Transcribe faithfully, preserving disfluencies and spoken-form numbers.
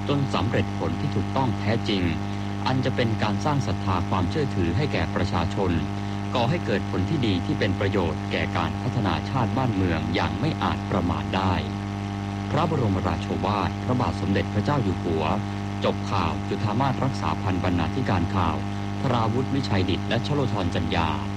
จนสำเร็จผลที่ถูกต้องแท้จริงอันจะเป็นการสร้างศรัทธาความเชื่อถือให้แก่ประชาชนก่อให้เกิดผลที่ดีที่เป็นประโยชน์แก่การพัฒนาชาติบ้านเมืองอย่างไม่อาจประมาทได้พระบรมราโชวาทพระบาทสมเด็จพระเจ้าอยู่หัวจบข่าวจุฑามาสรักษาพันธ์บรรณาธิการข่าวธราวุฒิวิชัยดิษฐ์และชโลธรจัญญา